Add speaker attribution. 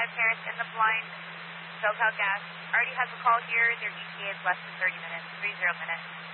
Speaker 1: Terrace in the blind. SoCal Gas already has a call here. Their ETA is less than 30 minutes, 30 minutes.